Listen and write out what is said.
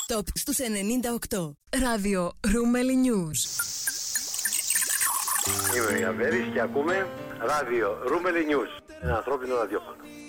Top στους 98. Ράδιο Ρούμελι News. Είμαι ο Ιαβέρης και ακούμε Ράδιο Ρούμελι News. Ένα ανθρώπινο ραδιόφωνο.